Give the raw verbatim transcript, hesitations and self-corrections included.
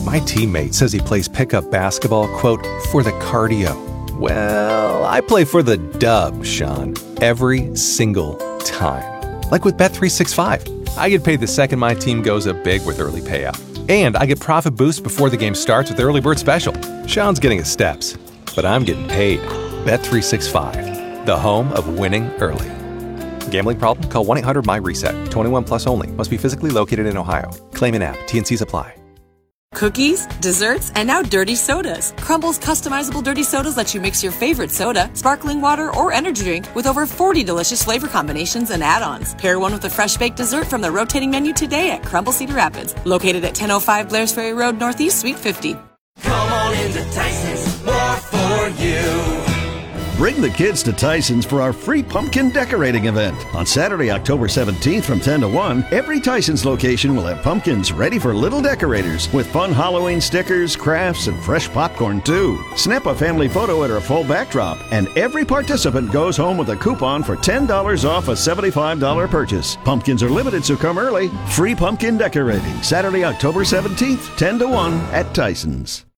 My teammate says he plays pickup basketball, quote, for the cardio. Well, I play for the dub, Sean, every single time. Like with Bet three sixty-five. I get paid the second my team goes up big with early payout. And I get profit boosts before the game starts with Early Bird Special. Sean's getting his steps, but I'm getting paid. Bet three sixty-five, the home of winning early. Gambling problem? Call one eight hundred M Y reset. twenty-one plus only. Must be physically located in Ohio. Claim in app. T N Cs apply. Cookies, desserts, and now dirty sodas. Crumble's customizable dirty sodas let you mix your favorite soda, sparkling water, or energy drink with over forty delicious flavor combinations and add-ons. Pair one with a fresh baked dessert from the rotating menu today at Crumble Cedar Rapids, located at ten oh five Blairs Ferry Road Northeast, Suite fifty. Come on into Tyson's, more for you. Bring the kids to Tyson's for our free pumpkin decorating event. On Saturday, October seventeenth from ten to one, every Tyson's location will have pumpkins ready for little decorators with fun Halloween stickers, crafts, and fresh popcorn too. Snap a family photo at our full backdrop, and every participant goes home with a coupon for ten dollars off a seventy-five dollars purchase. Pumpkins are limited, so come early. Free pumpkin decorating, Saturday, October seventeenth, ten to one at Tyson's.